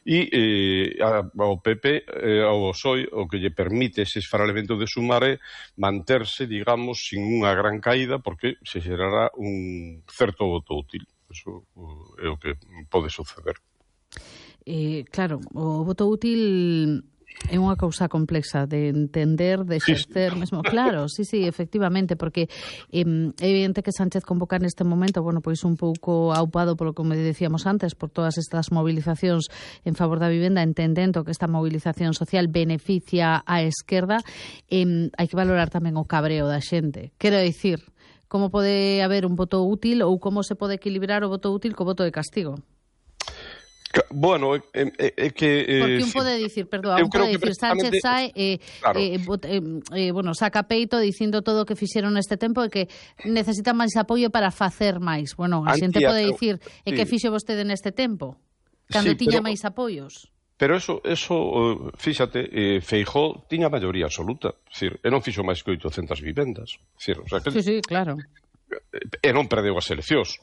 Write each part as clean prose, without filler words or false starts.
E ao PP, ao PSOE, o que lle permite ese esfarellamento de Sumar é manterse, digamos, sin unha gran caída, porque se xerará un certo voto útil. Eso é o que pode suceder. Claro, o voto útil é unha cousa complexa de entender, de exercer mesmo. Claro, sí, efectivamente, porque é evidente que Sánchez convoca neste momento, bueno, pois un pouco aupado polo que me decíamos antes, por todas estas movilizacións en favor da vivenda, entendendo que esta movilización social beneficia á esquerda. Hai que valorar tamén o cabreo da xente. Quero dicir, como pode haber un voto útil ou como se pode equilibrar o voto útil co voto de castigo? Bueno, é que... Porque un pode dicir, Sánchez sae saca peito dicindo todo o que fixeron neste tempo e que necesita máis apoio para facer máis. Bueno, a xente pode dicir que fixo vostede neste tempo, cando tiña máis apoios. Pero eso, fíxate, Feijóo tiña maioría absoluta, e non fixo máis que 800 vivendas. Sí, claro. E non perdeu as eleccións.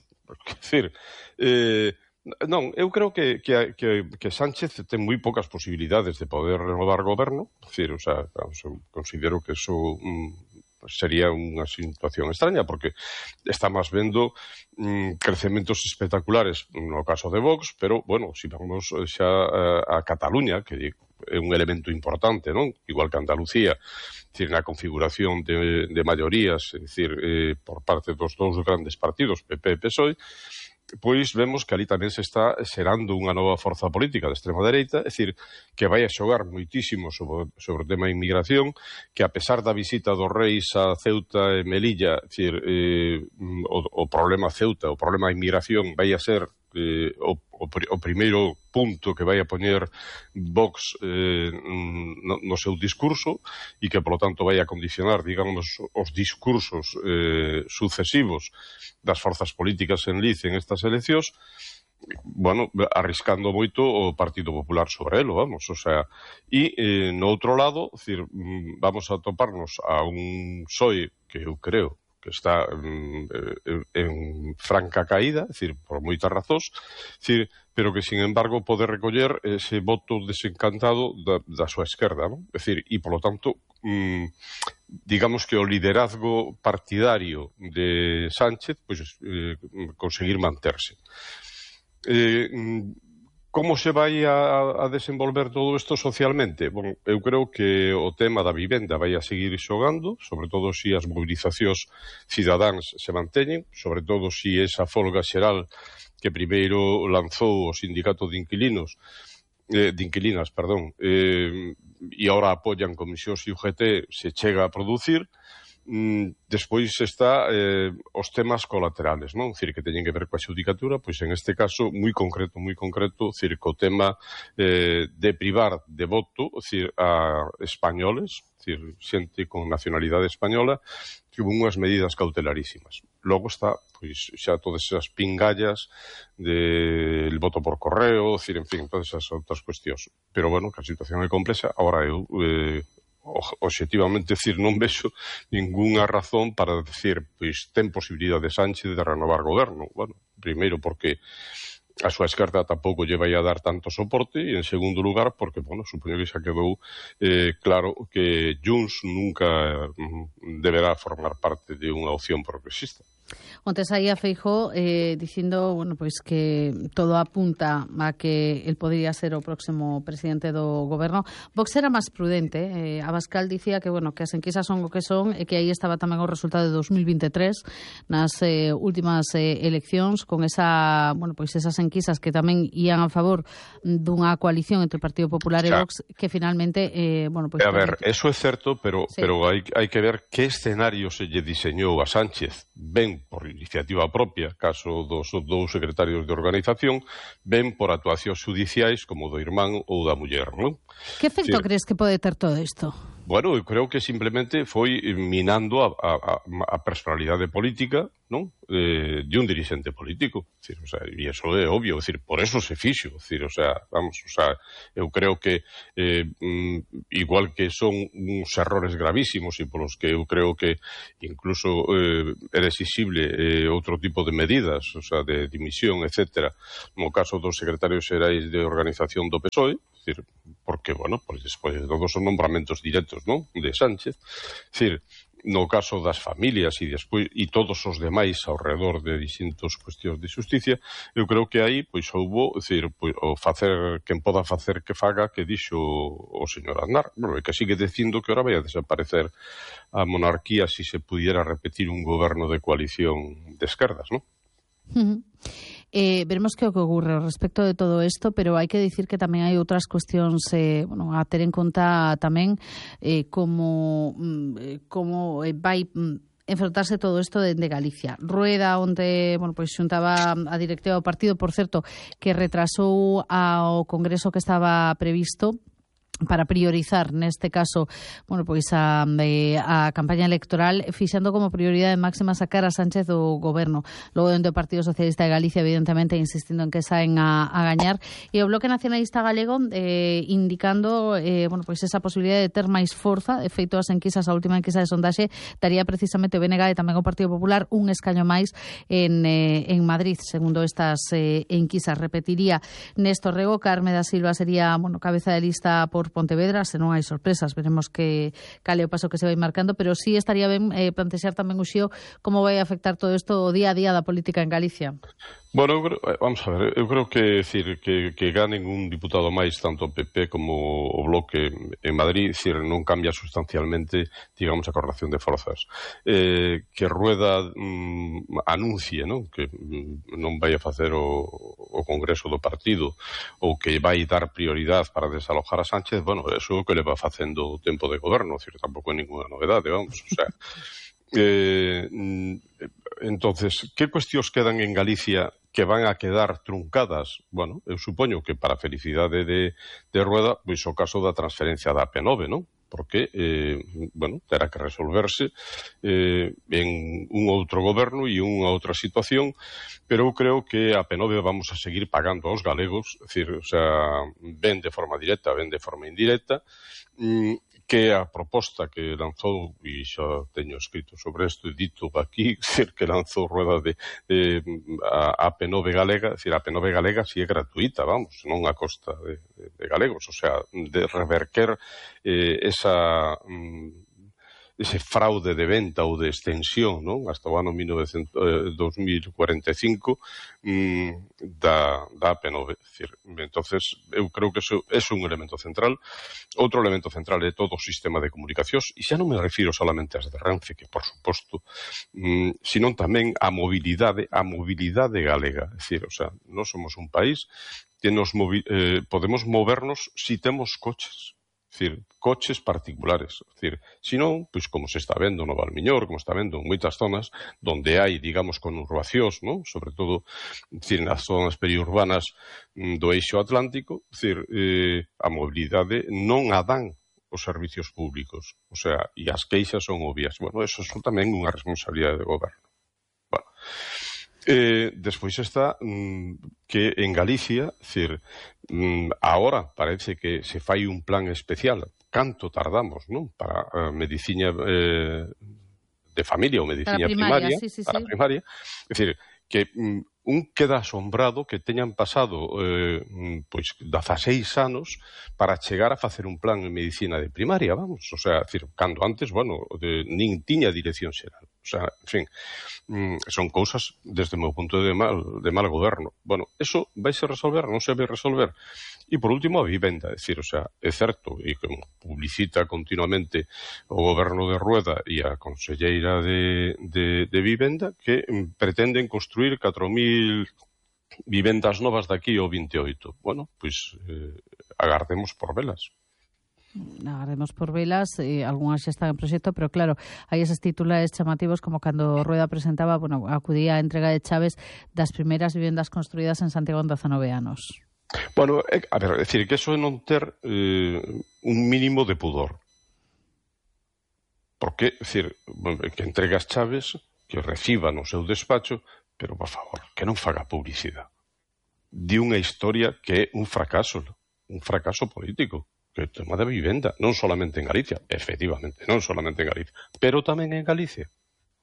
Non, eu creo que Sánchez ten moi poucas posibilidades de poder renovar goberno, considero que eso sería unha situación extraña, porque estamos vendo crecementos espectaculares no caso de Vox, pero, bueno, se vamos xa a Cataluña, que é un elemento importante, non? Igual que Andalucía, na configuración de maiorías, por parte dos dous grandes partidos, PP e PSOE, pois vemos que ali tamén se está xerando unha nova forza política de extrema dereita, é dicir, que vai a xogar moitísimo sobre o tema de inmigración, que a pesar da visita dos reis a Ceuta e Melilla, o problema Ceuta, o problema da inmigración vai a ser o primeiro punto que vai a poñer Vox no seu discurso e que, polo tanto, vai a condicionar, digamos, os discursos sucesivos das forzas políticas en liz en estas eleccións, bueno, arriscando moito o Partido Popular sobre elo, vamos, e no outro lado, vamos a toparnos a un PSOE que eu creo que está en franca caída, por moitas razóns, pero que, sin embargo, pode recoller ese voto desencantado da súa esquerda, non? E, polo tanto, digamos que o liderazgo partidario de Sánchez conseguir manterse. Como se vai a desenvolver todo isto socialmente? Bom, eu creo que o tema da vivenda vai a seguir xogando, sobre todo se as mobilizacións cidadáns se manteñen, sobre todo se esa folga xeral que primeiro lanzou o sindicato de inquilinas, e agora apoian comisións e UGT, se chega a producir. Despois está os temas colaterales, non? Que teñen que ver coa xudicatura, pois en este caso moi concreto, co tema de privar de voto a españoles, xente con nacionalidade española, que hubo unhas medidas cautelarísimas. Logo está, pois, xa todas esas pingallas del voto por correo, en fin, todas esas outras cuestións. Pero, bueno, que a situación é complexa. Agora eu obxectivamente, non vexo ningunha razón para decir, pois, ten posibilidade de Sánchez de renovar goberno. Bueno, primeiro porque a súa esquerda tampouco lle vai a dar tanto soporte, e en segundo lugar porque, bueno, supoño que xa quedou claro que Junts nunca deberá formar parte de unha opción progresista. Onte saía Feijóo dicindo, bueno, pois que todo apunta a que el podría ser o próximo presidente do goberno. Vox era máis prudente. Abascal dicía que, bueno, que as enquisas son o que son e que aí estaba tamén o resultado de 2023 nas últimas eleccións, con esa, bueno, pois esas enquisas que tamén ían a favor dunha coalición entre o Partido Popular e Vox, que finalmente, bueno, pois... A ver, eso é certo, pero hai que ver que escenario se lle diseñou a Sánchez. Ben por iniciativa propia, caso dos dous secretarios de organización, ben por actuacións judiciais como do irmán ou da muller, non? Que efecto crees que pode ter todo isto? Bueno, eu creo que simplemente foi minando a personalidade política, non? De un dirixente político. Decir, o sea, e iso é obvio, decir, por eso se fixo, decir, o sea, vamos, o sea, eu creo que igual que son uns errores gravísimos e polos que eu creo que incluso era exixible outro tipo de medidas, o sea, de dimisión, etcétera, no caso dos secretarios xerais de organización do PSOE, decir, porque, bueno, pues despois de todos son nombramentos directos, non? De Sánchez. Decir, no caso das familias e despois e todos os demais ao redor de distintos cuestións de xusticia, eu creo que aí pois houbo, decir, pois, o facer quen poda facer que faga, que dixo o señor Aznar, bueno, e que sigue dicindo que ahora vai a desaparecer a monarquía si se pudiera repetir un goberno de coalición de esquerdas, non? Veremos que ocurre respecto de todo isto, pero hai que dicir que tamén hai outras cuestións a ter en conta tamén como vai enfrontarse todo isto de Galicia. Rueda, onde, pois xuntaba a directiva do partido, por certo, que retrasou ao congreso que estaba previsto para priorizar, neste caso, pois a campaña electoral, fixando como prioridade máxima sacar a Sánchez do goberno. Logo, dentro do Partido Socialista de Galicia, evidentemente, insistindo en que saen a gañar. E o Bloque Nacionalista Galego indicando pois esa posibilidade de ter máis forza. De feito, as enquisas, a última enquisa de sondaxe, daría precisamente o BNG e tamén o Partido Popular un escaño máis en Madrid, segundo estas enquisas. Repetiría Néstor Rego, Carme da Silva sería cabeza de lista por Pontevedra, se non hai sorpresas, veremos que cale o paso que se vai marcando, pero sí estaría ben plantexar tamén o xío como vai afectar todo isto o día a día da política en Galicia. Bueno, vamos a ver, eu creo que decir que ganen un diputado máis tanto o PP como o Bloque en Madrid, decir, non cambia sustancialmente, digamos, a correlación de forzas. Que Rueda anuncie, non? Que non vai a facer o Congreso do partido ou que vai dar prioridade para desalojar a Sánchez, bueno, eso é o que le va facendo o tempo de goberno, decir, tampouco é ninguna novedade, vamos, o sea... entonces, que cuestións quedan en Galicia que van a quedar truncadas? Bueno, eu supoño que para a felicidade de Rueda, pois o caso da transferencia da AP9, non? Porque, terá que resolverse en un outro goberno e unha outra situación, pero eu creo que a AP9 vamos a seguir pagando aos galegos, é dicir, o sea, ben de forma directa, ben de forma indirecta, que a proposta que lanzou, e xa teño escrito sobre isto e dito aquí, que lanzou Rueda de a AP9 galega, a AP9 galega si é gratuita, vamos, non a costa de galegos, o sea, de reverter ese fraude de venta ou de extensión, non? Hasta o ano 2045 da AP9. Entonces, eu creo que eso é un elemento central. Outro elemento central é todo o sistema de comunicacións, e xa non me refiro solamente ás de Renfe, que por suposto, sino tamén a mobilidade galega. É dicir, o sea, nós somos un país que podemos movernos si temos coches. É dicir, coches particulares. É dicir, senón, pois como se está vendo no Valmiñor, como está vendo en moitas zonas donde hai, digamos, conurbacións, non? Sobre todo, dicir, nas zonas periurbanas do eixo atlántico, dicir, a mobilidade non a dan os servicios públicos. O sea, e as queixas son obvias. Bueno, eso son tamén unha responsabilidade de goberno. Bueno. Despois está que en Galicia, decir, agora parece que se fai un plan especial. Canto tardamos, non? Para medicina de familia ou medicina primaria, para primaria. É dicir, que un queda asombrado que teñan pasado pois 16 anos para chegar a facer un plan en medicina de primaria, vamos, o sea, decir, cando antes, bueno, nin tiña dirección xeral. O sea, en fin, son cousas desde o meu punto de mal goberno. Bueno, eso vaise resolver, non se vai resolver. E por último, a vivenda, é dicir, o sea, é certo, e que publicita continuamente o goberno de Rueda e a conselleira de vivenda que pretenden construir 4.000 vivendas novas daqui ao 28. Bueno, pois agardemos por velas. Agardemos por velas, algunhas xa están en proxecto, pero claro, hai eses titulares chamativos como cando Rueda presentaba, acudía a entrega de chaves das primeiras vivendas construídas en Santiago en 19 anos. Bueno, a ver, é dicir, que eso é non ter un mínimo de pudor. Porque, decir, que entregue as chaves, que reciba no seu despacho, pero, por favor, que non faga publicidade de unha historia que é un fracaso político, que é o tema da vivenda, non solamente en Galicia, efectivamente, non solamente en Galicia, pero tamén en Galicia.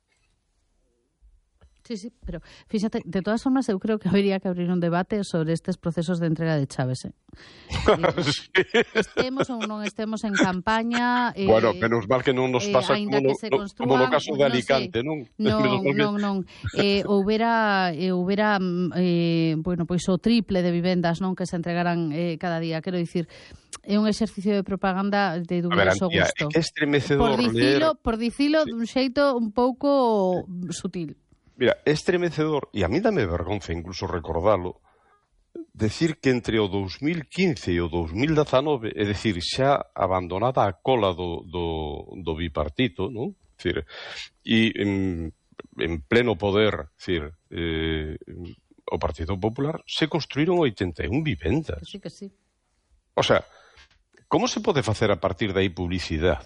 Sí, pero fíxate, de todas formas eu creo que habría que abrir un debate sobre estes procesos de entrega de chaves, Sí. Estemos ou non estemos en campaña... Bueno, menos mal que non nos pasa como no caso de Alicante, non? Non. Houbera bueno, pois o triple de vivendas, non, que se entregaran cada día, quero dicir, é un exercicio de propaganda de dubidoso gusto. É estremecedor por dicilo dun xeito un pouco sutil. Mira, é estremecedor, e a mí dame vergonza incluso recordalo, decir que entre o 2015 e o 2019, é dicir, xa abandonada a cola do bipartito, non? Decir, e en pleno poder, decir, o Partido Popular, se construíron 81 vivendas. Que sí. O sea, como se pode facer a partir de aí publicidade?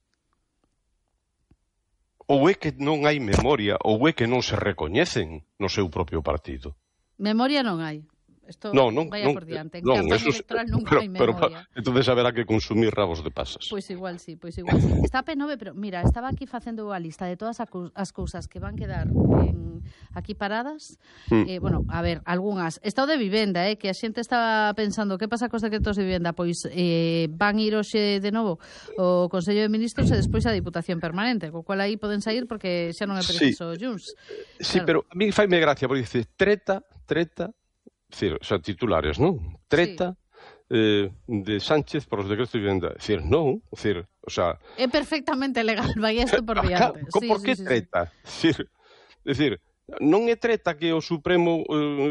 Ou é que non hai memoria, ou é que non se recoñecen no seu propio partido? Memoria non hai. Isto vaya por diante. En campaña electoral nunca hai memoria. Entonces haberá que consumir rabos de pasas. Pois igual sí. Está P9, pero mira, estaba aquí facendo a lista de todas as cousas que van quedar aquí paradas. Bueno, a ver, algunhas. Estado de vivenda, que a xente estaba pensando que pasa cos decretos de vivenda, pois van ir hoxe de novo o Consello de Ministros e despois a Diputación Permanente, co cual aí poden sair porque xa non é preciso Junts. Sí, claro. Pero a mí faime gracia, porque dice treta, decir, o sea, titulares, non? Treta de Sánchez por os decretos de vivenda. Decir, non, decir, o sea... É perfectamente legal, vai isto por diante. Por que treta? Decir, non é treta que o Supremo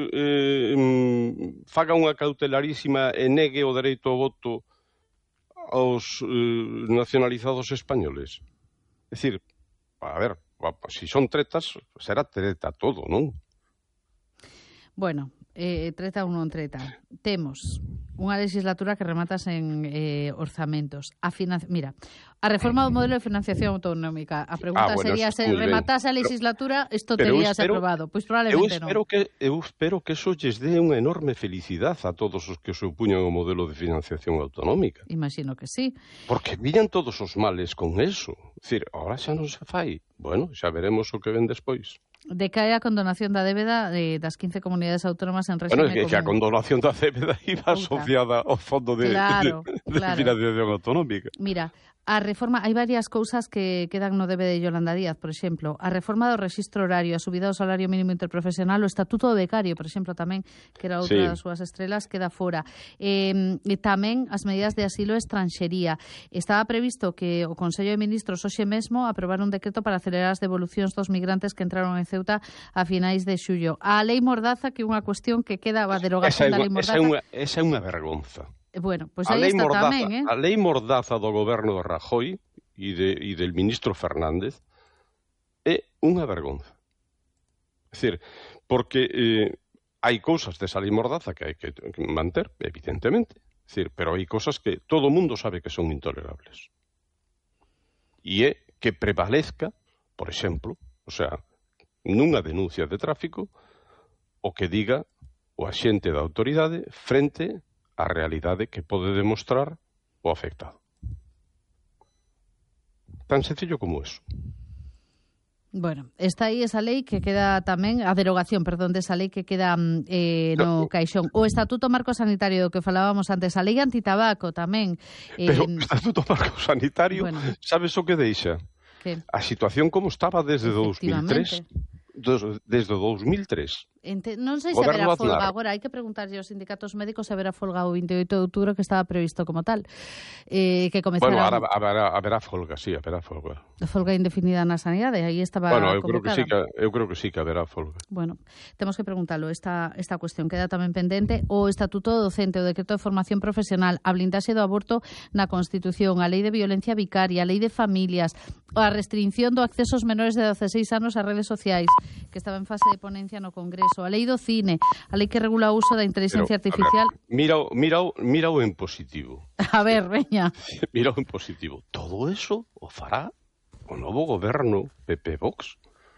faga unha cautelarísima e negue o dereito ao voto aos nacionalizados españoles. Decir, a ver, se son tretas, será treta todo, non? Bueno, treta ou non treta. Temos unha legislatura que remata en orzamentos. Mira, a reforma do modelo de financiación autonómica. A pregunta sería, se rematase a legislatura, isto teríase aprobado. Pois probablemente non. Eu espero que eso lles dé unha enorme felicidade a todos os que se opuñan ao modelo de financiación autonómica. Imagino que sí. Porque viñan todos os males con eso. Dicir, ahora xa non se fai. Bueno, xa veremos o que ven despois. Decae a condonación da débeda das 15 comunidades autónomas en régimen común. Que a condonación da débeda iba asociada ao fondo de financiación autonómica. Mira, a reforma, hai varias cousas que quedan no debe de Yolanda Díaz, por exemplo, a reforma do rexistro horario, a subida do salario mínimo interprofesional, o estatuto do becario, por exemplo, tamén, que era outra das súas estrelas, queda fora. E tamén as medidas de asilo e estranxería. Estaba previsto que o Consello de Ministros hoxe mesmo aprobara un decreto para acelerar as devolucións dos migrantes que entraron en Ceuta a finais de xullo. A lei Mordaza, que é unha cuestión que queda a derogación da lei Mordaza. Esa é unha vergonza. Bueno, pois aí está tamén, A lei Mordaza do goberno de Rajoy e del ministro Fernández é unha vergonza. É dicir, porque hai cousas desa lei Mordaza que hai que manter, evidentemente, é dicir, pero hai cousas que todo o mundo sabe que son intolerables. E é que prevalezca, por exemplo, o sea, nunha denuncia de tráfico, o que diga o axente da autoridade frente a realidade que pode demostrar o afectado. Tan sencillo como eso. Bueno, está aí esa lei que queda tamén, a derogación, perdón, desa lei que queda no caixón. O Estatuto Marco Sanitario do que falábamos antes, a lei antitabaco tamén. Pero o Estatuto Marco Sanitario, bueno, sabes o que deixa? Que? A situación como estaba desde 2003. Desde 2003. Non sei se haberá folga agora, hai que preguntarlle aos sindicatos médicos se haberá folga o 28 de outubro que estaba previsto como tal. Que comezará... Bueno, haberá folga, sí, haberá folga. Folga indefinida na sanidade, aí estaba convocada. Eu creo que sí que haberá folga. Bueno, temos que preguntarlo, esta cuestión queda tamén pendente. O Estatuto Docente, o Decreto de Formación Profesional, a blindaxe do aborto na Constitución, a Lei de Violencia Vicaria, a Lei de Familias, a restricción do acceso aos menores de 16 anos ás redes sociais, que estaba en fase de ponencia no Congreso, a Lei do Cine, a lei que regula o uso da inteligencia artificial. Mira o en positivo. A ver, veña. Mira o en positivo. Todo eso o fará o novo goberno PP-Vox.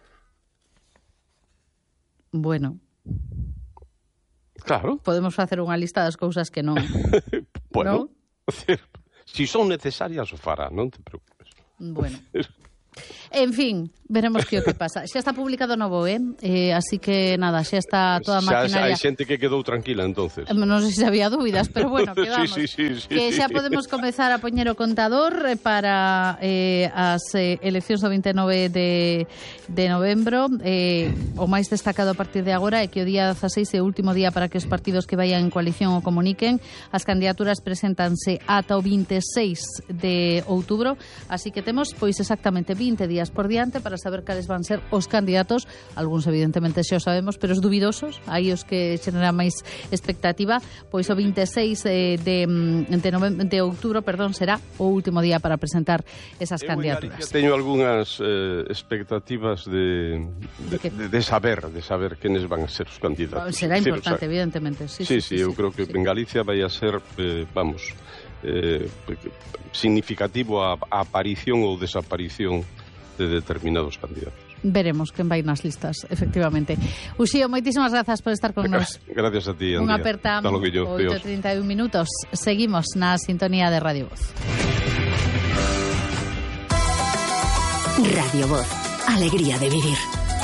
Bueno. Claro. Podemos facer unha lista das cousas que non. Bueno, ¿no? Si son necesarias o fará, non te preocupes. Bueno. En fin, veremos que o que pasa. Xa está publicado novo, así que nada, xa está toda a maquinaria. Hai xente que quedou tranquila, entonces. Non sei se había dúbidas, pero bueno, que vamos. Sí, que xa podemos comezar a poñer o contador para as eleccións do 29 de novembro. O máis destacado a partir de agora é que o día 16 é o último día para que os partidos que vayan en coalición o comuniquen. As candidaturas preséntanse ata o 26 de outubro, así que temos pois exactamente 20 días por diante para saber cales van ser os candidatos. Algúns evidentemente xa o sabemos, pero os dubidosos, aí os que xeneran máis expectativa, pois o 26 de outubro, será o último día para presentar esas candidaturas. Teño algunhas expectativas de saber quenes van a ser os candidatos. Será importante, evidentemente. Sí, eu creo que en Galicia vai a ser, significativo a aparición ou desaparición de determinados candidatos. Veremos quen vai nas listas, efectivamente. Uxío, moitísimas grazas por estar con nos. Gracias a ti, Andrea. Unha aperta, 8:31 minutos. Seguimos na sintonía de Radio Voz. Radio Voz, alegría de vivir.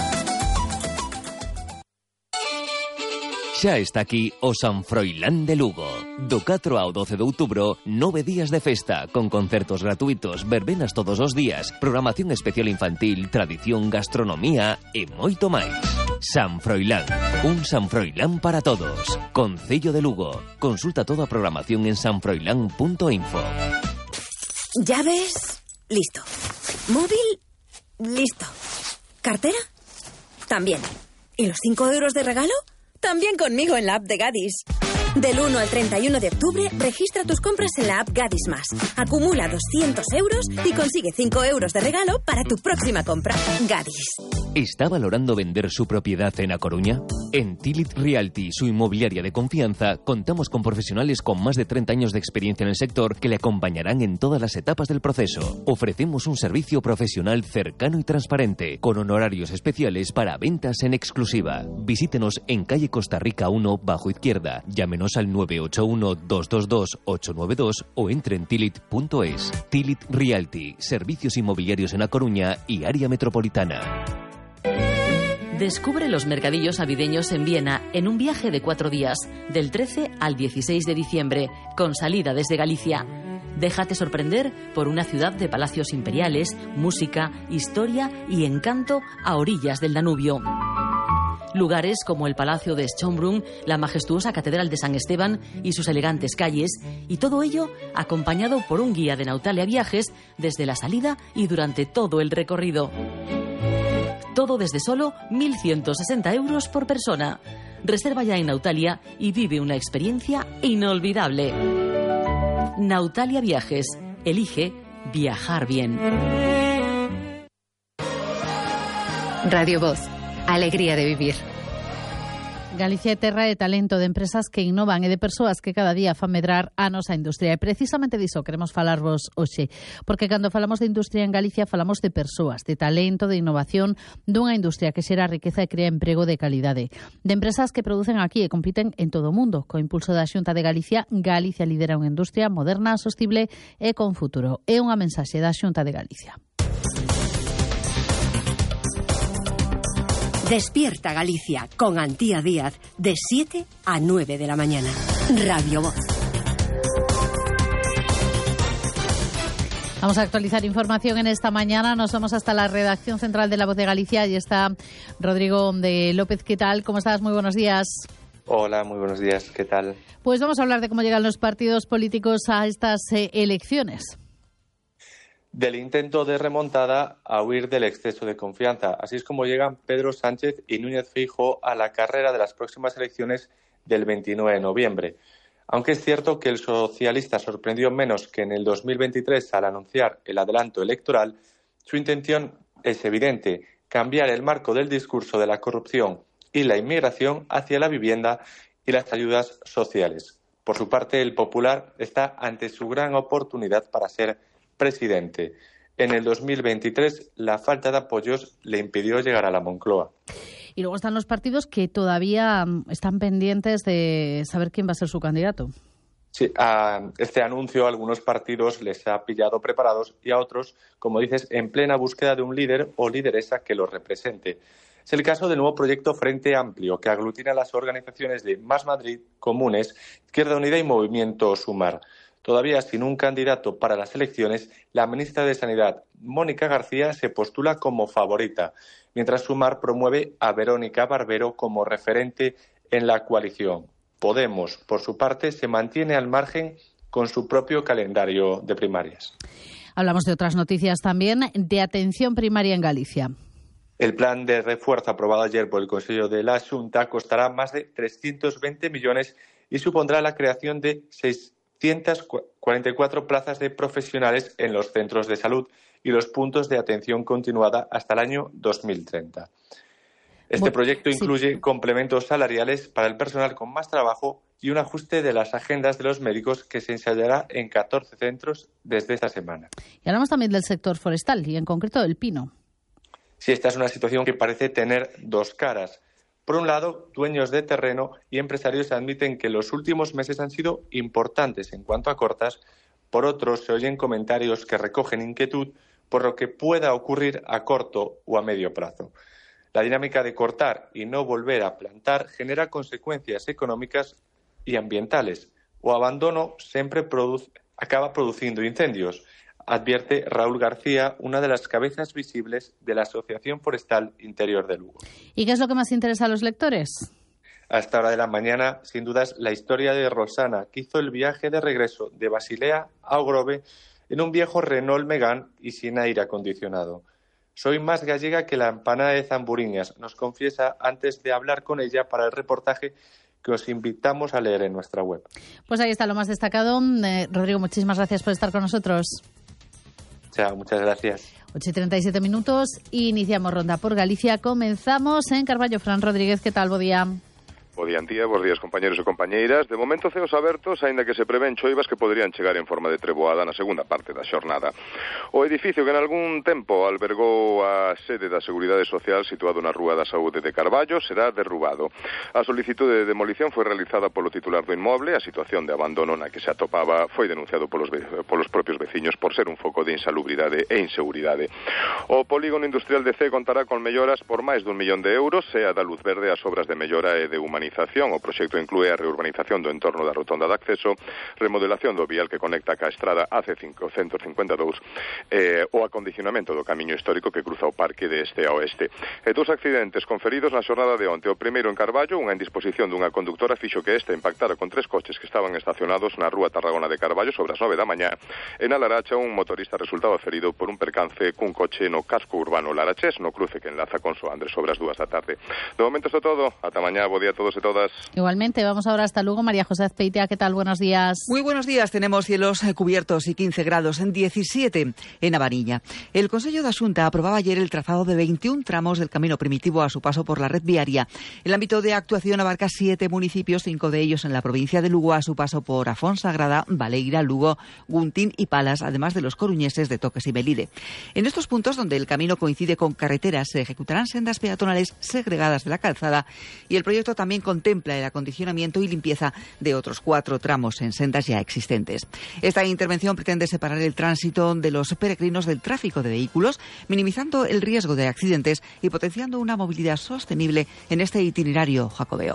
Xa está aquí o San Froilán de Lugo. Do 4 ao 12 de outubro, 9 días de festa, con concertos gratuitos, verbenas todos os días, programación especial infantil, tradición, gastronomía e moito máis. San Froilán, un San Froilán para todos. Concello de Lugo. Consulta toda a programación en sanfroilán.info. ¿Llaves? Listo. ¿Móvil? Listo. ¿Cartera? También. ¿Y los 5 euros de regalo? También conmigo en la app de Gadis. Del 1 al 31 de octubre, registra tus compras en la app Gadis Más. Acumula 200 euros y consigue 5 euros de regalo para tu próxima compra. Gadis. ¿Está valorando vender su propiedad en A Coruña? En Tilit Realty, su inmobiliaria de confianza, contamos con profesionales con más de 30 años de experiencia en el sector que le acompañarán en todas las etapas del proceso. Ofrecemos un servicio profesional cercano y transparente, con honorarios especiales para ventas en exclusiva. Visítenos en calle Costa Rica 1, bajo izquierda. Llámenos al 981-222-892 o entre en tilit.es. Tilit Realty, servicios inmobiliarios en A Coruña y área metropolitana. Descubre los mercadillos navideños en Viena en un viaje de 4 días, del 13 al 16 de diciembre, con salida desde Galicia. Déjate sorprender por una ciudad de palacios imperiales, música, historia y encanto a orillas del Danubio. Lugares como el Palacio de Schönbrunn, la majestuosa Catedral de San Esteban y sus elegantes calles, y todo ello acompañado por un guía de Nautalia Viajes desde la salida y durante todo el recorrido. Todo desde solo 1.160 euros por persona. Reserva ya en Nautalia y vive una experiencia inolvidable. Nautalia Viajes. Elige viajar bien. Radio Voz, alegría de vivir. Galicia é terra de talento, de empresas que innovan e de persoas que cada día fan medrar a nosa industria. E precisamente diso queremos falarvos hoxe, porque cando falamos de industria en Galicia falamos de persoas, de talento, de innovación, dunha industria que xera riqueza e crea emprego de calidade. De empresas que producen aquí e compiten en todo o mundo. Co impulso da Xunta de Galicia, Galicia lidera unha industria moderna, sostible e con futuro. É unha mensaxe da Xunta de Galicia. Despierta Galicia con Antía Díaz de 7 a 9 de la mañana. Radio Voz. Vamos a actualizar información en esta mañana. Nos vamos hasta la redacción central de La Voz de Galicia. Allí está Rodrigo de López. ¿Qué tal? ¿Cómo estás? Muy buenos días. Hola, muy buenos días. ¿Qué tal? Pues vamos a hablar de cómo llegan los partidos políticos a estas elecciones. Del intento de remontada a huir del exceso de confianza. Así es como llegan Pedro Sánchez y Núñez Feijóo a la carrera de las próximas elecciones del 29 de noviembre. Aunque es cierto que el socialista sorprendió menos que en el 2023 al anunciar el adelanto electoral, su intención es evidente: cambiar el marco del discurso de la corrupción y la inmigración hacia la vivienda y las ayudas sociales. Por su parte, el Popular está ante su gran oportunidad para ser presidente. en el 2023 la falta de apoyos le impidió llegar a la Moncloa. Y luego están los partidos que todavía están pendientes de saber quién va a ser su candidato. Sí, a este anuncio a algunos partidos les ha pillado preparados y a otros, como dices, en plena búsqueda de un líder o lideresa que los represente. Es el caso del nuevo proyecto Frente Amplio, que aglutina las organizaciones de Más Madrid, Comunes, Izquierda Unida y Movimiento Sumar. Todavía sin un candidato para las elecciones, la ministra de Sanidad, Mónica García, se postula como favorita, mientras Sumar promueve a Verónica Barbero como referente en la coalición. Podemos, por su parte, se mantiene al margen con su propio calendario de primarias. Hablamos de otras noticias también, de atención primaria en Galicia. El plan de refuerzo aprobado ayer por el Consejo de la Xunta costará más de 320 millones y supondrá la creación de 644 plazas de profesionales en los centros de salud y los puntos de atención continuada hasta el año 2030. Este proyecto incluye complementos salariales para el personal con más trabajo y un ajuste de las agendas de los médicos que se ensayará en 14 centros desde esta semana. Y hablamos también del sector forestal y en concreto del pino. Sí, esta es una situación que parece tener dos caras. Por un lado, dueños de terreno y empresarios admiten que los últimos meses han sido importantes en cuanto a cortas. Por otro, se oyen comentarios que recogen inquietud por lo que pueda ocurrir a corto o a medio plazo. La dinámica de cortar y no volver a plantar genera consecuencias económicas y ambientales. O abandono siempre acaba produciendo incendios, advierte Raúl García, una de las cabezas visibles de la Asociación Forestal Interior de Lugo. ¿Y qué es lo que más interesa a los lectores? A esta hora de la mañana, sin dudas, la historia de Rosana, que hizo el viaje de regreso de Basilea a Ogrove en un viejo Renault Megane y sin aire acondicionado. Soy más gallega que la empanada de Zamburiñas, nos confiesa antes de hablar con ella para el reportaje que os invitamos a leer en nuestra web. Pues ahí está lo más destacado. Rodrigo, muchísimas gracias por estar con nosotros. Chao, muchas gracias. 8:37 minutos, iniciamos ronda por Galicia. Comenzamos en Carballo. Fran Rodríguez, ¿qué tal? Bo día. Bo día, Antía, bos días, compañeros e compañeiras. De momento, ceos abertos, aínda que se prevén choivas que poderían chegar en forma de treboada na segunda parte da xornada. O edificio que en algún tempo albergou a sede da Seguridade Social situado na Rúa da Saúde de Carballo será derrubado. A solicitude de demolición foi realizada polo titular do inmoble. A situación de abandono na que se atopaba foi denunciado polos propios veciños por ser un foco de insalubridade e inseguridade. O polígono industrial de C contará con melloras por máis dun millón de euros e a da luz verde ás obras de mellora e de humanización. O proxecto inclúe a reurbanización do entorno da rotonda de acceso, remodelación do vial que conecta ca estrada AC552 o acondicionamento do camiño histórico que cruza o parque de este a oeste. E dous accidentes conferidos na xornada de onte. O primeiro en Carballo, unha indisposición dunha conductora fixo que este impactara con 3 coches que estaban estacionados na Rúa Tarragona de Carballo sobre as 9 da mañá. En a Laracha, un motorista resultaba ferido por un percance cun coche no casco urbano larachés, no cruce que enlaza con Soandres sobre as 2 da tarde. De momento isto todo. Ata mañá. Bo día a todos y todas. Igualmente, vamos ahora hasta Lugo. María José Azpeitia, ¿qué tal? Buenos días. Muy buenos días. Tenemos cielos cubiertos y 15 grados, en 17 en Avariña. El Consejo da Xunta aprobaba ayer el trazado de 21 tramos del camino primitivo a su paso por la red viaria. El ámbito de actuación abarca 7 municipios, 5 de ellos en la provincia de Lugo a su paso por Afonsagrada, Baleira, Lugo, Guntín y Palas, además de los coruñeses de Toques y Melide. En estos puntos, donde el camino coincide con carreteras, se ejecutarán sendas peatonales segregadas de la calzada y el proyecto también contempla el acondicionamiento y limpieza de otros 4 tramos en sendas ya existentes. Esta intervención pretende separar el tránsito de los peregrinos del tráfico de vehículos, minimizando el riesgo de accidentes y potenciando una movilidad sostenible en este itinerario jacobeo.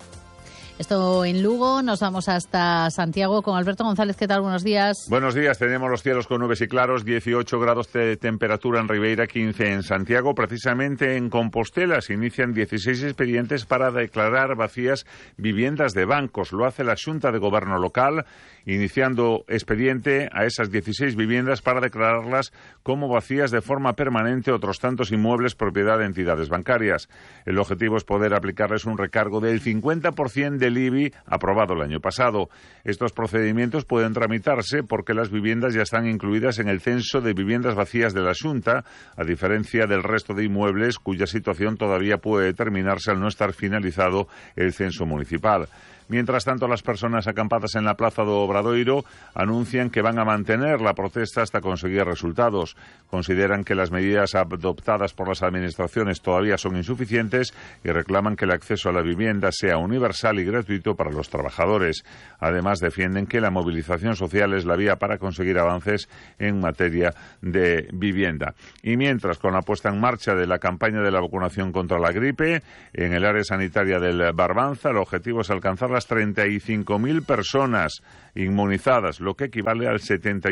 Esto en Lugo, nos vamos hasta Santiago con Alberto González. ¿Qué tal? Buenos días. Buenos días, tenemos los cielos con nubes y claros, 18 grados de temperatura en Ribeira, 15 en Santiago. Precisamente en Compostela se inician 16 expedientes para declarar vacías viviendas de bancos. Lo hace la Xunta de Gobierno local, iniciando expediente a esas 16 viviendas para declararlas como vacías de forma permanente otros tantos inmuebles propiedad de entidades bancarias. El objetivo es poder aplicarles un recargo del 50% del IBI aprobado el año pasado. Estos procedimientos pueden tramitarse porque las viviendas ya están incluidas en el censo de viviendas vacías de la Xunta, a diferencia del resto de inmuebles cuya situación todavía puede determinarse al no estar finalizado el censo municipal. Mientras tanto, las personas acampadas en la Plaza do Obradoiro anuncian que van a mantener la protesta hasta conseguir resultados. Consideran que las medidas adoptadas por las administraciones todavía son insuficientes y reclaman que el acceso a la vivienda sea universal y gratuito para los trabajadores. Además, defienden que la movilización social es la vía para conseguir avances en materia de vivienda. Y mientras, con la puesta en marcha de la campaña de la vacunación contra la gripe, en el área sanitaria del Barbanza, el objetivo es alcanzar las 35.000 personas inmunizadas, lo que equivale al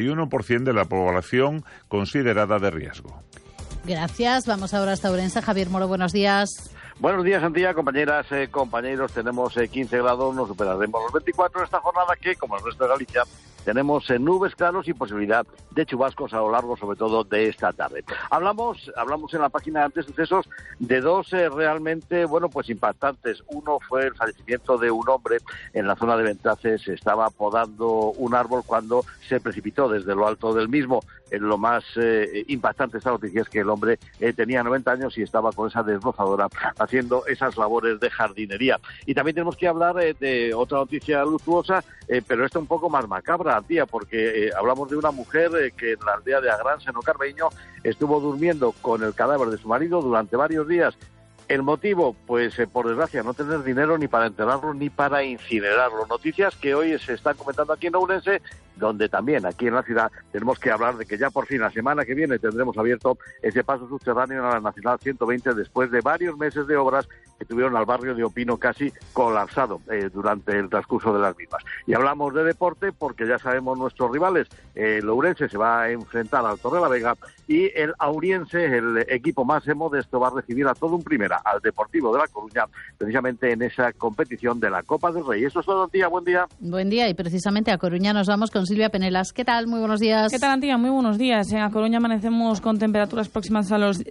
71% de la población considerada de riesgo. Gracias. Vamos ahora hasta Ourense. Javier Moro, buenos días. Buenos días, Antía, compañeras, compañeros. Tenemos 15 grados, nos superaremos los 24 en esta jornada que, como el resto de Galicia, tenemos nubes, claros y posibilidad de chubascos a lo largo, sobre todo, de esta tarde. Hablamos en la página de sucesos de dos realmente, impactantes. Uno fue el fallecimiento de un hombre en la zona de Ventraces. Estaba podando un árbol cuando se precipitó desde lo alto del mismo. Lo más impactante de esta noticia es que el hombre tenía 90 años y estaba con esa desbrozadora haciendo esas labores de jardinería. Y también tenemos que hablar de otra noticia luctuosa, pero esta un poco más macabra, tía, porque hablamos de una mujer que en la aldea de Agrán, Seno Carbeño, estuvo durmiendo con el cadáver de su marido durante varios días. El motivo, pues por desgracia, no tener dinero ni para enterrarlo ni para incinerarlo. Noticias que hoy se están comentando aquí en Ourense, donde también aquí en la ciudad tenemos que hablar de que ya por fin la semana que viene tendremos abierto ese paso subterráneo a la Nacional 120 después de varios meses de obras que tuvieron al barrio de Opino casi colapsado durante el transcurso de las mismas. Y hablamos de deporte porque ya sabemos nuestros rivales. El Ourense se va a enfrentar al Torrelavega y el Auriense, el equipo más modesto, va a recibir a todo un primera, al Deportivo de La Coruña, precisamente en esa competición de la Copa del Rey. Eso es todo, Antía. Buen día. Buen día, y precisamente a Coruña nos vamos con Silvia Penelas. ¿Qué tal? Muy buenos días. ¿Qué tal, Antía? Muy buenos días. En A Coruña amanecemos con temperaturas próximas a los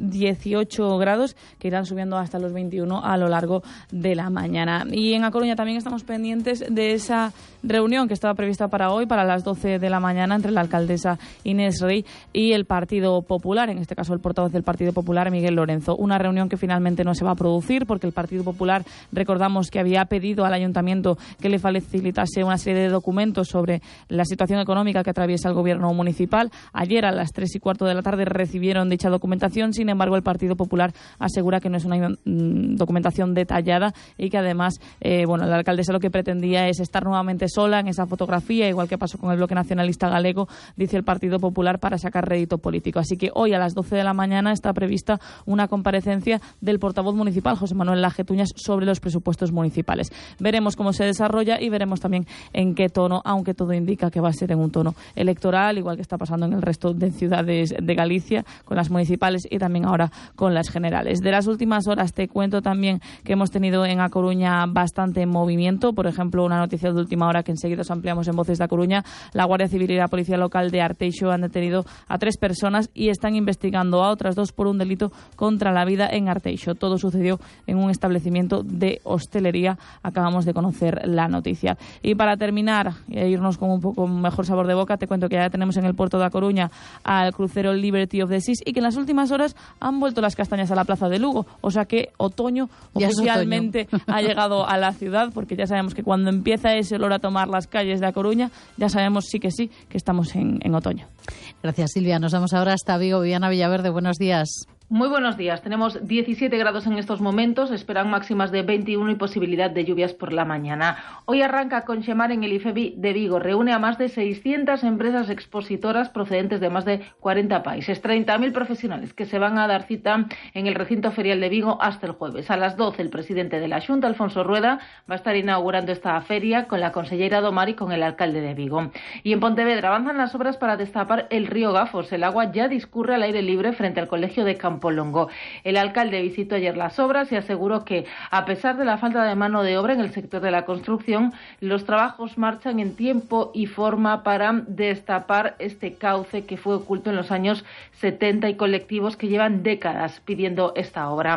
18 grados, que irán subiendo hasta los 21 a lo largo de la mañana. Y en A Coruña también estamos pendientes de esa reunión que estaba prevista para hoy, para las 12 de la mañana, entre la alcaldesa Inés Rey y el Partido Popular, en este caso el portavoz del Partido Popular, Miguel Lorenzo. Una reunión que finalmente no se va a producir porque el Partido Popular, recordamos que había pedido al Ayuntamiento que le facilitase una serie de documentos sobre la situación económica que atraviesa el gobierno municipal. Ayer a las 3:15 de la tarde recibieron dicha documentación. Sin embargo, el Partido Popular asegura que no es una documentación detallada y que además, la alcaldesa lo que pretendía es estar nuevamente sola en esa fotografía, igual que pasó con el Bloque Nacionalista Galego, dice el Partido Popular, para sacar rédito político. Así que hoy a las 12 de la mañana está prevista una comparecencia del portavoz municipal, José Manuel Lajetuñas, sobre los presupuestos municipales. Veremos cómo se desarrolla y veremos también en qué tono, aunque todo indica que va a ser en un tono electoral, igual que está pasando en el resto de ciudades de Galicia, con las municipales y también ahora con las generales. De las últimas horas te cuento también que hemos tenido en A Coruña bastante movimiento. Por ejemplo, una noticia de última hora que enseguida os ampliamos en Voces de A Coruña. La Guardia Civil y la Policía Local de Arteixo han detenido a 3 personas y están investigando a otras 2 por un delito contra la vida en Arteixo. Todo sucedió en un establecimiento de hostelería. Acabamos de conocer la noticia. Y para terminar, e irnos con un poco mejor sabor de boca, te cuento que ya tenemos en el puerto de A Coruña al crucero Liberty of the Seas y que en las últimas horas han vuelto las castañas a la plaza de Lugo. O sea que otoño oficialmente ha llegado a la ciudad, porque ya sabemos que cuando empieza ese olor a tomar las calles de A Coruña, ya sabemos sí que estamos en otoño. Gracias, Silvia. Nos vamos ahora hasta Vigo. Viviana Villaverde, buenos días. Muy buenos días. Tenemos 17 grados en estos momentos, esperan máximas de 21 y posibilidad de lluvias por la mañana. Hoy arranca con Xemar en el IFEBI de Vigo. Reúne a más de 600 empresas expositoras procedentes de más de 40 países. 30.000 profesionales que se van a dar cita en el recinto ferial de Vigo hasta el jueves. A las 12 el presidente de la Xunta, Alfonso Rueda, va a estar inaugurando esta feria con la consellera Domar y con el alcalde de Vigo. Y en Pontevedra avanzan las obras para destapar el río Gafos. El agua ya discurre al aire libre frente al colegio de Campolongo. El alcalde visitó ayer las obras y aseguró que, a pesar de la falta de mano de obra en el sector de la construcción, los trabajos marchan en tiempo y forma para destapar este cauce que fue oculto en los años 70 y colectivos que llevan décadas pidiendo esta obra.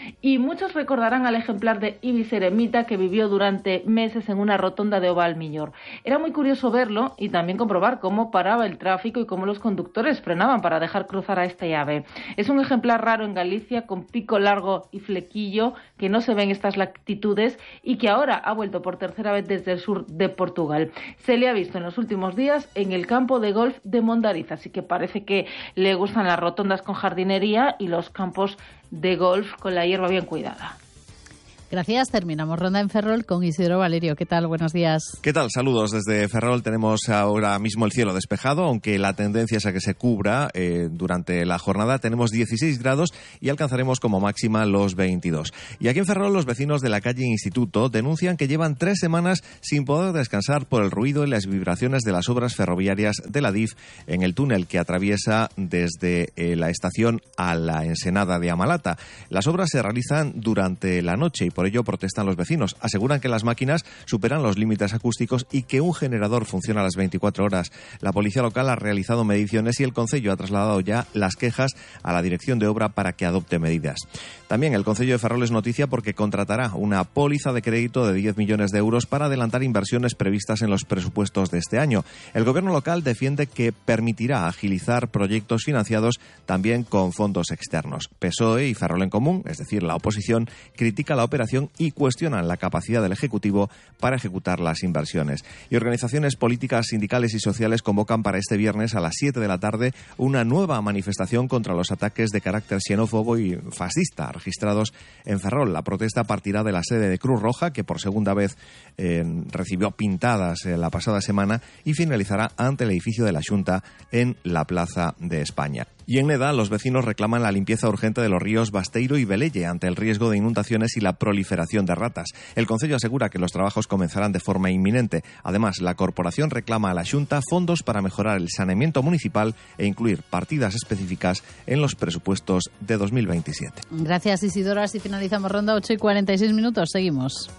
Y muchos recordarán al ejemplar de Ibis eremita que vivió durante meses en una rotonda de Ovalmiñor. Era muy curioso verlo y también comprobar cómo paraba el tráfico y cómo los conductores frenaban para dejar cruzar a esta ave. Es un ejemplar raro en Galicia, con pico largo y flequillo, que no se ve en estas latitudes y que ahora ha vuelto por tercera vez desde el sur de Portugal. Se le ha visto en los últimos días en el campo de golf de Mondariz, así que parece que le gustan las rotondas con jardinería y los campos de golf con la hierba bien cuidada. Gracias. Terminamos ronda en Ferrol con Isidro Valerio. ¿Qué tal? Buenos días. ¿Qué tal? Saludos desde Ferrol. Tenemos ahora mismo el cielo despejado, aunque la tendencia es a que se cubra durante la jornada. Tenemos 16 grados y alcanzaremos como máxima los 22. Y aquí en Ferrol los vecinos de la calle Instituto denuncian que llevan 3 semanas sin poder descansar por el ruido y las vibraciones de las obras ferroviarias de la DIF en el túnel que atraviesa desde la estación a la ensenada de Amalata. Las obras se realizan durante la noche y por ello protestan los vecinos. Aseguran que las máquinas superan los límites acústicos y que un generador funciona a las 24 horas. La policía local ha realizado mediciones y el concello ha trasladado ya las quejas a la dirección de obra para que adopte medidas. También el concello de Ferrol es noticia porque contratará una póliza de crédito de 10 millones de euros para adelantar inversiones previstas en los presupuestos de este año. El gobierno local defiende que permitirá agilizar proyectos financiados también con fondos externos. PSOE y Ferrol en Común, es decir, la oposición, critica la operación y cuestionan la capacidad del Ejecutivo para ejecutar las inversiones. Y organizaciones políticas, sindicales y sociales convocan para este viernes a las 7 de la tarde una nueva manifestación contra los ataques de carácter xenófobo y fascista registrados en Ferrol. La protesta partirá de la sede de Cruz Roja, que por segunda vez recibió pintadas la pasada semana, y finalizará ante el edificio de la Xunta en la Plaza de España. Y en Neda, los vecinos reclaman la limpieza urgente de los ríos Basteiro y Velelle ante el riesgo de inundaciones y la proliferación de ratas. El concello asegura que los trabajos comenzarán de forma inminente. Además, la corporación reclama a la Xunta fondos para mejorar el saneamiento municipal e incluir partidas específicas en los presupuestos de 2027. Gracias, Isidoro. Así finalizamos ronda 8:46. Seguimos.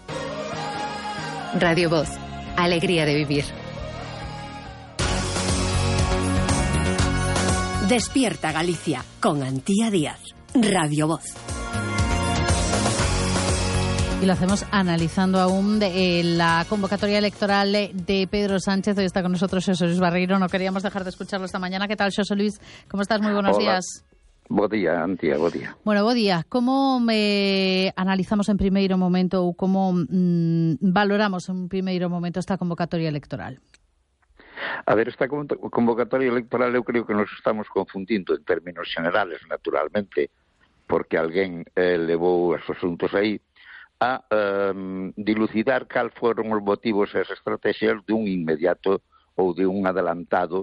Radio Voz. Alegría de vivir. Despierta Galicia con Antía Díaz. Radio Voz. Y lo hacemos analizando aún la convocatoria electoral de Pedro Sánchez. Hoy está con nosotros Xosé Luis Barreiro. No queríamos dejar de escucharlo esta mañana. ¿Qué tal, Xosé Luis? ¿Cómo estás? Muy buenos días. Bo día, Antía, bo día. Bueno, bo día. Como analizamos en primeiro momento ou como valoramos en primeiro momento esta convocatoria electoral? A ver, esta convocatoria electoral eu creo que nos estamos confundindo en términos generales, naturalmente, porque alguén levou os asuntos aí a dilucidar cal foron os motivos e as estrategias de un inmediato ou de un adelantado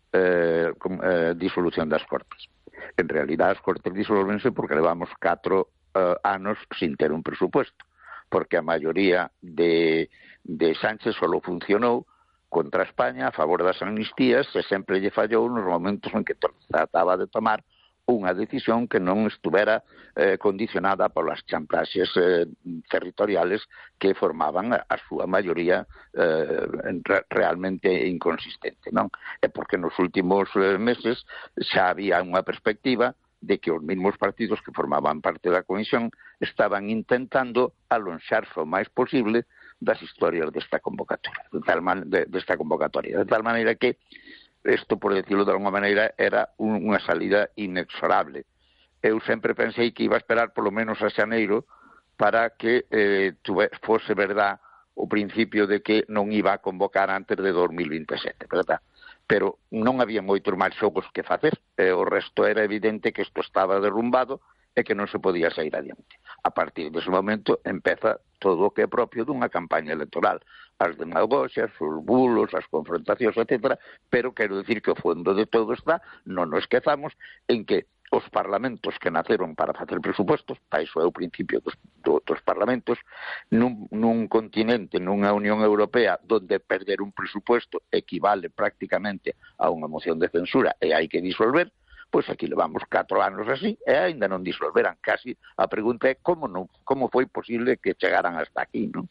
disolución das Cortes. En realidad, as Cortes disolvense porque levamos 4 anos sin ter un presupuesto, porque a maioría de Sánchez solo funcionou contra España a favor das amnistías e sempre lle fallou nos momentos en que trataba de tomar unha decisión que non estuvera condicionada polas champlaxes territoriales que formaban a súa maioría realmente inconsistente, non? É porque nos últimos meses xa había unha perspectiva de que os mesmos partidos que formaban parte da comisión estaban intentando alonxarse o máis posible das historias desta convocatoria, de tal maneira que isto, por decirlo de alguma maneira, era unha salida inexorable. Eu sempre pensei que iba a esperar polo menos a xaneiro para que fose verdad o principio de que non iba a convocar antes de 2027, verdad? Pero non había moitos máis xogos que facer, o resto era evidente que isto estaba derrumbado e que non se podía sair adiante. A partir dese momento empeza todo o que é propio dunha campaña electoral. As demagoxias, os bulos, as confrontacións, etc. Pero quero dicir que o fondo de todo está, non nos esquezamos, en que os parlamentos que naceron para facer presupostos, para iso é o principio dos parlamentos, nun continente, nunha Unión Europea, donde perder un presupuesto equivale prácticamente a unha moción de censura e hai que disolver, pois aquí levamos 4 anos así e aínda non disolveran casi. A pregunta é como foi posible que chegaran hasta aquí, non?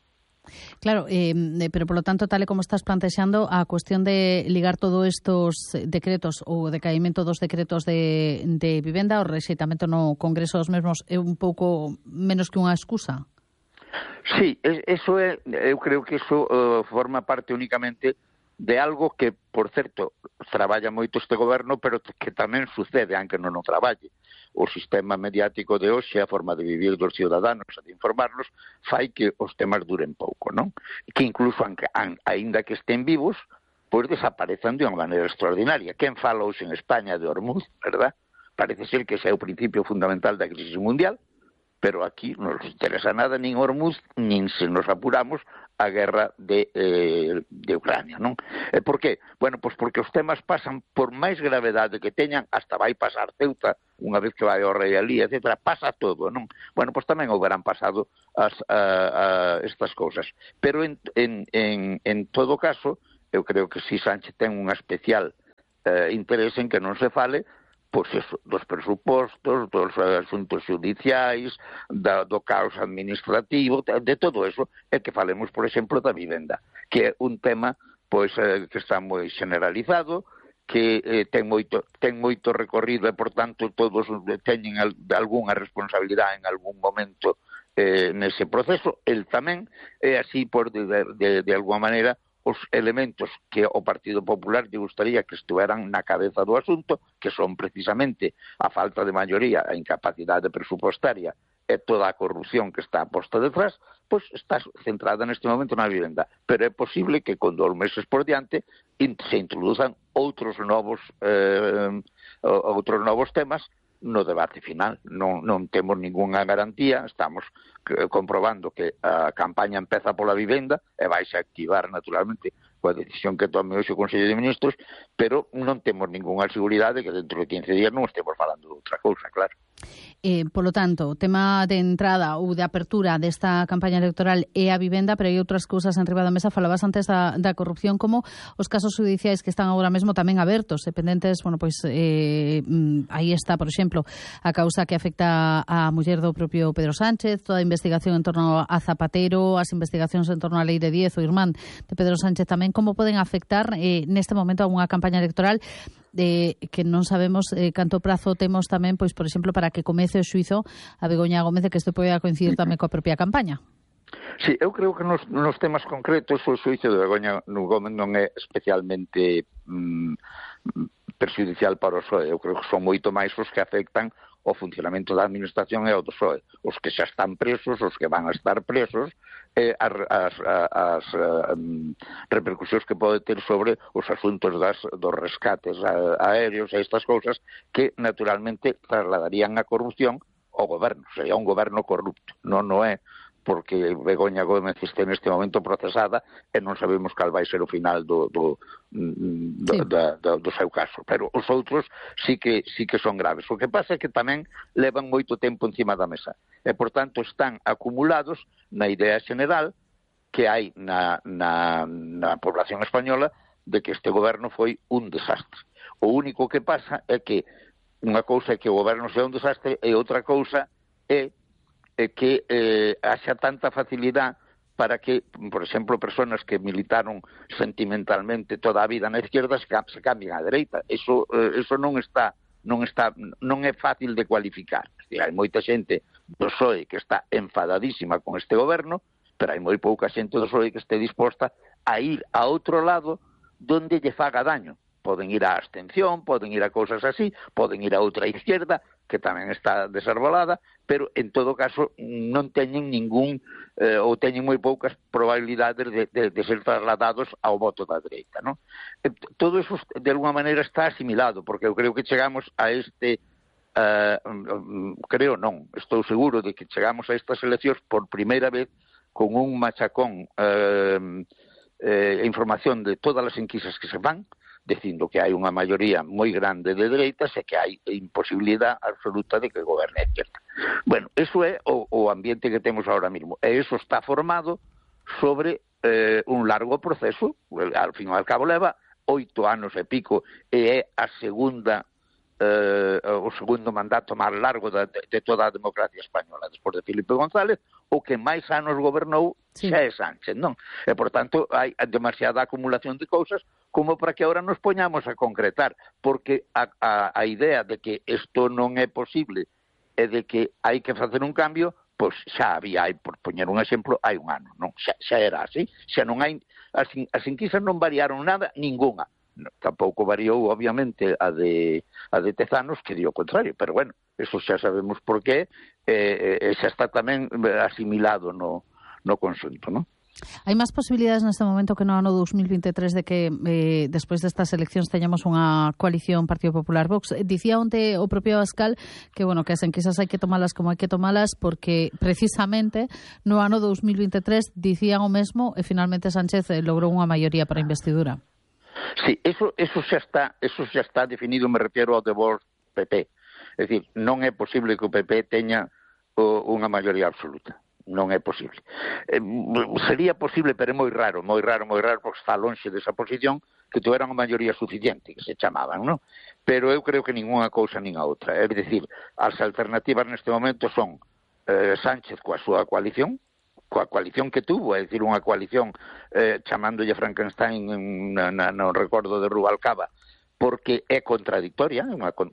Claro, pero por lo tanto, tal e como estás plantexando, a cuestión de ligar todos estos decretos ou decaimento dos decretos de vivenda, o rexeitamento no Congreso dos mesmos é un pouco menos que unha excusa? Sí, eso é, eu creo que eso forma parte únicamente de algo que, por certo, traballa moito este goberno, pero que tamén sucede, aunque non o traballe. O sistema mediático de hoxe, a forma de vivir dos ciudadanos e de informarlos, fai que os temas duren pouco, non? Que incluso, aínda que estén vivos, pois desaparezan de unha maneira extraordinaria. Quen fala hoxe en España de Hormuz, verdad? Parece ser que ese é o principio fundamental da crisis mundial, pero aquí non nos interesa nada nin Hormuz, nin, se nos apuramos, a guerra de Ucrania, non? Por qué? Bueno, pois porque os temas pasan, por máis gravedade que teñan, hasta vai pasar Ceuta, unha vez que vai ao rei ali, etc., pasa todo, non? Bueno, pois tamén houberán pasado estas cousas. Pero en todo caso, eu creo que si Sánchez ten un especial interés en que non se fale pois eso, dos presupostos, dos asuntos judiciais, do caos administrativo, de todo eso, e que falemos, por exemplo, da vivenda, que é un tema pois que está moi generalizado, que ten moito recorrido e, por tanto, todos teñen algunha responsabilidade en algún momento nese proceso. El tamén é así, por de alguma maneira, os elementos que o Partido Popular lle gustaría que estuveran na cabeza do asunto, que son precisamente a falta de maioría, a incapacidade presupostaria e toda a corrupción que está posta detrás, pois está centrada neste momento na vivenda. Pero é posible que con 2 meses por diante se introduzan outros novos temas no debate final. Non temos ningunha garantía, estamos comprobando que a campaña empeza pola vivenda e vaise activar naturalmente coa decisión que tome hoxe o Consello de Ministros, pero non temos ningunha seguridade que dentro de 15 días non estemos falando de outra cousa, claro. Polo tanto, o tema de entrada ou de apertura desta campaña electoral é a vivenda, pero hai outras cousas en riba da mesa. Falabas antes da corrupción, como os casos judiciais que están agora mesmo tamén abertos, dependentes, bueno, pois aí está, por exemplo, a causa que afecta a muller do propio Pedro Sánchez, toda a investigación en torno a Zapatero, as investigacións en torno á Lei de 10, o irmán de Pedro Sánchez tamén, como poden afectar neste momento a unha campaña electoral que non sabemos canto prazo temos tamén, pois, por exemplo, para que comece o xuizo a Begoña Gómez, que isto poida coincidir tamén coa propia campaña. Sí, eu creo que nos temas concretos o xuizo de Begoña Gómez non é especialmente perxudicial para o PSOE. Eu creo que son moito máis os que afectan o funcionamento da administración e o do PSOE. Os que xa están presos, os que van a estar presos, as repercusións que pode ter sobre os asuntos dos rescates aéreos e estas cousas que naturalmente trasladarían a corrupción ao goberno. Sería un goberno corrupto. Non é porque Begoña Gómez este neste momento procesada e non sabemos cal vai ser o final do seu caso. Pero os outros sí que son graves. O que pasa é que tamén levan moito tempo encima da mesa e, por tanto, están acumulados na idea general que hai na población española de que este goberno foi un desastre. O único que pasa é que unha cousa é que o goberno sea un desastre e outra cousa é que haxa tanta facilidade para que, por exemplo, persoas que militaron sentimentalmente toda a vida na izquierda se cambien á dereita. Eso non é fácil de cualificar. Hai moita xente do PSOE que está enfadadísima con este goberno, pero hai moi pouca xente do PSOE que este disposta a ir a outro lado donde lle faga daño. Poden ir á abstención, poden ir a cousas así, poden ir a outra izquierda, que tamén está desarbolada, pero en todo caso non teñen ou teñen moi poucas probabilidades de ser trasladados ao voto da dereita, non? Todo eso de alguma maneira está asimilado, porque eu creo que chegamos a estou seguro de que chegamos a estas eleccións por primeira vez con un machacón información de todas as enquisas que se van, dicindo que hai unha maioría moi grande de dereitas e que hai imposibilidade absoluta de que goberne a izquierda. Bueno, eso é o ambiente que temos ahora mismo. E eso está formado sobre un largo proceso, al fin e al cabo leva 8 anos e pico, e é a segunda o segundo mandato máis largo de toda a democracia española, despois de Felipe González, o que máis anos gobernou xa é Sánchez, non? E, por tanto, hai demasiada acumulación de cousas como para que agora nos poñamos a concretar, porque a idea de que isto non é posible e de que hai que facer un cambio, pois xa había, por poñer un exemplo, hai un ano, non? Xa era así, xa non hai, as enquisas non variaron nada, ningunha. Tampouco variou, obviamente, a de Tezanos, que di o contrario, pero bueno, eso xa sabemos por qué, xa está tamén asimilado no conxunto, non? Hai máis posibilidades neste momento que no ano 2023 de que despois destas eleccións teñamos unha coalición Partido Popular Vox. Dicía onte o propio Abascal que, bueno, que as enquisas hai que tomalas como hai que tomalas porque precisamente no ano 2023 dicían o mesmo e finalmente Sánchez logrou unha maioría para a investidura. Sí, eso xa está definido, me refiero ao de Vox PP. É dicir, non é posible que o PP teña unha maioría absoluta. Non é posible. Sería posible, pero é moi raro, porque está lonxe desa posición, que tuveran unha maioría suficiente, que se chamaban, non? Pero eu creo que ninguna cousa nin a outra. É dicir, as alternativas neste momento son Sánchez coa súa coalición que tuvo, é dicir, unha coalición chamándolle Frankenstein no recordo de Rubalcaba, porque é contradictoria,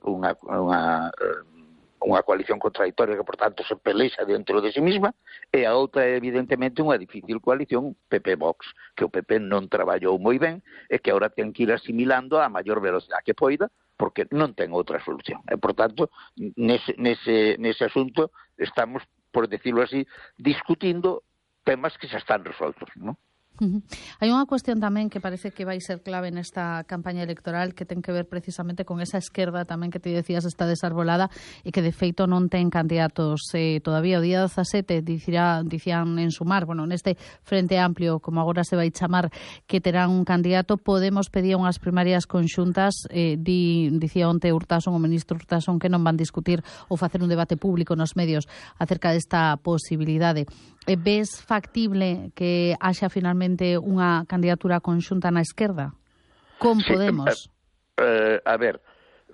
unha coalición contradictoria que, por tanto, se pelexa dentro de si mesma, e a outra é, evidentemente, unha difícil coalición PP-Vox, que o PP non traballou moi ben e que agora ten que ir asimilando a maior velocidade que poida, porque non ten outra solución. E, por tanto, nese asunto estamos, por decirlo así, discutindo temas que xa están resoltos, non? Hai unha cuestión tamén que parece que vai ser clave nesta campaña electoral que ten que ver precisamente con esa esquerda tamén que te decías está desarbolada e que de feito non ten candidatos todavía. O día 17 dicían en Sumar, bueno, neste Frente Amplio, como agora se vai chamar, que terán un candidato. Podemos pedir unhas primarias conxuntas, dicía onte Urtasun, o ministro Urtasun, que non van discutir ou facer un debate público nos medios acerca desta posibilidade. Ves factible que haxa finalmente unha candidatura conxunta na esquerda? Con Podemos? A ver,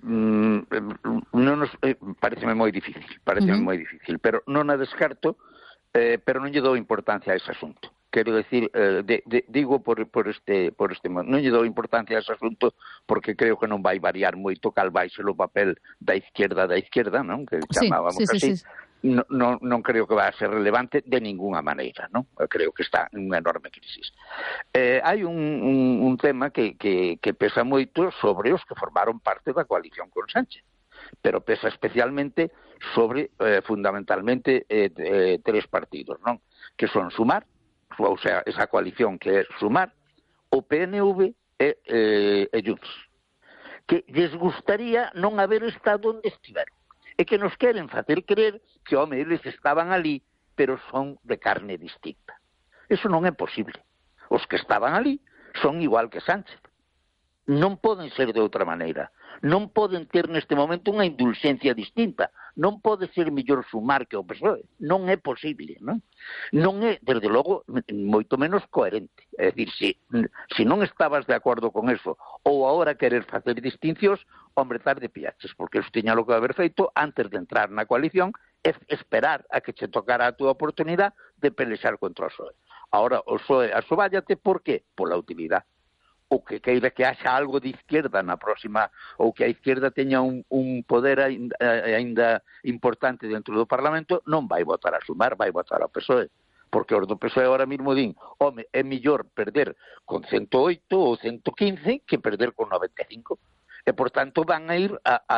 pareceme moi difícil, pero non a descarto, pero non lle dou importancia a ese asunto. Quero decir, digo por este modo, non lle dou importancia a ese asunto porque creo que non vai variar moito cal vai ser o papel da izquierda, non? Que chamábamos así. Sí. Non creo que va a ser relevante de ninguna maneira, non? Creo que está en unha enorme crisis. Hai un tema que pesa moito sobre os que formaron parte da coalición con Sánchez, pero pesa especialmente sobre, fundamentalmente, tres partidos, non? Que son Sumar, ou sea, esa coalición que é Sumar, o PNV e Junts, que les gustaría non haber estado onde estiveron. E que nos queren facer creer que, home, eles estaban ali, pero son de carne distinta. Eso non é posible. Os que estaban ali son igual que Sánchez. Non poden ser de outra maneira. Non poden ter neste momento unha indulgencia distinta. Non pode ser mellor Sumar que o PSOE. Non é posible, non? Non é, desde logo, moito menos coherente. É dicir, se non estabas de acordo con eso ou agora querer facer distincións, hombre, tarde piaches, porque eso tiña lo que haber feito antes de entrar na coalición é esperar a que che tocara a túa oportunidade de pelexar contra o PSOE. Agora, o PSOE asobállate, por qué? Pola utilidade. O que queira que haxa algo de izquierda na próxima, ou que a izquierda teña un poder ainda importante dentro do Parlamento, non vai votar a Sumar, vai votar ao PSOE. Porque os do PSOE ahora mismo din, home, é mellor perder con 108 ou 115 que perder con 95. E, por tanto, van a ir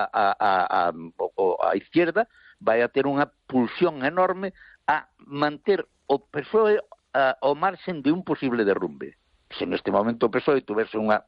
a izquierda, vai a ter unha pulsión enorme a manter o PSOE ao marxen de un posible derrumbe. Se neste momento o PSOE tuvese unha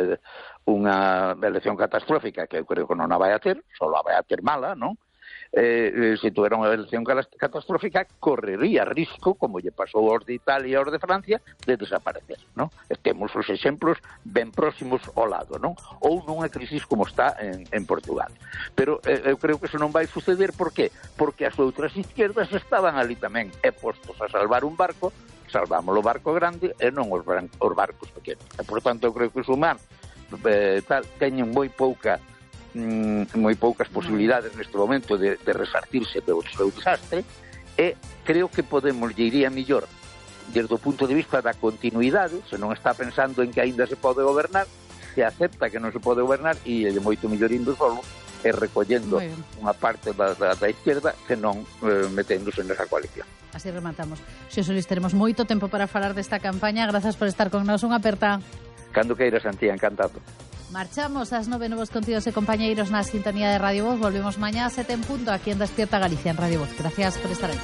elección catastrófica, que eu creo que non a vai a ter, só a vai a ter mala, non? Se tuvera unha elección catastrófica, correría risco, como lle pasou aos de Italia e aos de Francia, de desaparecer, non? Temos os exemplos ben próximos ao lado, non? Ou nunha crisis como está en Portugal. Pero eu creo que eso non vai suceder, por qué? Porque as outras izquierdas estaban ali tamén, e postos a salvar un barco, salvamos o barco grande e non os barcos pequenos. E, por tanto, eu creo que Sumar teñen moi pouca moi poucas posibilidades neste momento de resartirse do seu desastre, e creo que podemos lle iría mellor desde o punto de vista da continuidade, se non está pensando en que aínda se pode gobernar, se acepta que non se pode gobernar e lle moito mellor indo solo e recollendo unha parte da izquierda que non meténdose nesa coalición. Así rematamos. Xosé Luis, teremos moito tempo para falar desta campaña. Grazas por estar con nós. Unha aperta. Cando queiras, Antía, encantado. Marchamos ás 9 novos contidos e compañeiros na sintonía de Radio Voz. Volvemos mañá a 7 en punto aquí en Despierta Galicia en Radio Voz. Gracias por estar aí.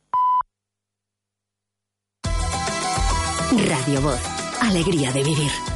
Radio Voz. Alegría de vivir.